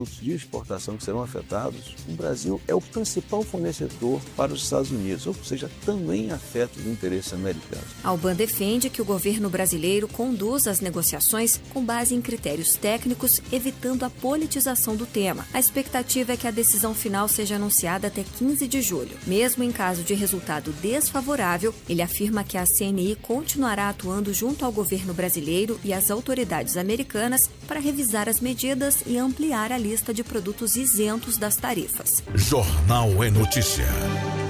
de exportação que serão afetados, o Brasil é o principal fornecedor para os Estados Unidos, ou seja, também afeta os interesses americanos. Alban defende que o governo brasileiro conduza as negociações com base em critérios técnicos, evitando a politização do tema. A expectativa é que a decisão final seja anunciada até 15 de julho. Mesmo em caso de resultado desfavorável, ele afirma que a CNI continuará atuando junto ao governo brasileiro e às autoridades americanas para revisar as medidas e ampliar a lista de produtos isentos das tarifas. Jornal é Notícia.